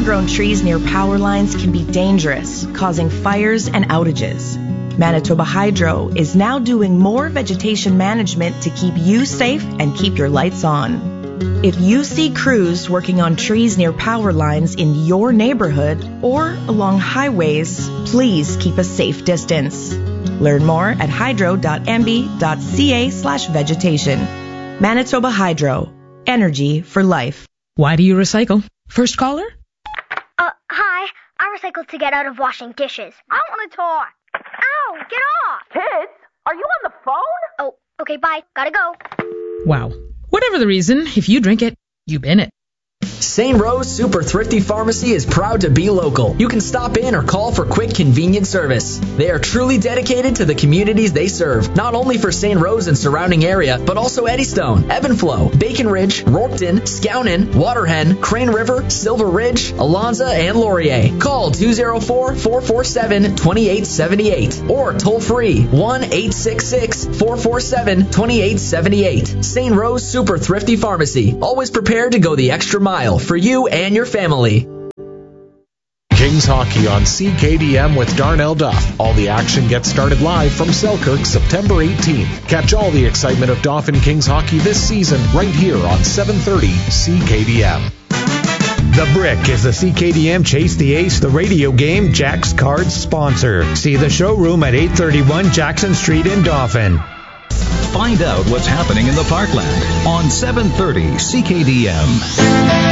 overgrown trees near power lines can be dangerous, causing fires and outages. Manitoba Hydro is now doing more vegetation management to keep you safe and keep your lights on. If you see crews working on trees near power lines in your neighborhood or along highways, please keep a safe distance. Learn more at hydro.mb.ca/vegetation. Manitoba Hydro. Energy for life. Why do you recycle? First caller? Hi. I recycle to get out of washing dishes. I want to talk. Ow, get off! Kids, are you on the phone? Oh, okay, bye. Gotta go. Wow. Whatever the reason, if you drink it, you bin it. St. Rose Super Thrifty Pharmacy is proud to be local. You can stop in or call for quick, convenient service. They are truly dedicated to the communities they serve, not only for St. Rose and surrounding area, but also Eddystone, Evanflow, Bacon Ridge, Rourketon, Skownon, Waterhen, Crane River, Silver Ridge, Alonza, and Laurier. Call 204-447-2878 or toll free 1-866-447-2878. St. Rose Super Thrifty Pharmacy, always prepared to go the extra mile for you and your family. Kings Hockey on CKDM with Darnell Duff. All the action gets started live from Selkirk September 18th. Catch all the excitement of Dauphin Kings Hockey this season right here on 730 CKDM. The Brick is the CKDM Chase the Ace, the radio game, Jack's Cards sponsor. See the showroom at 831 Jackson Street in Dauphin. Find out what's happening in the Parkland on 730 CKDM.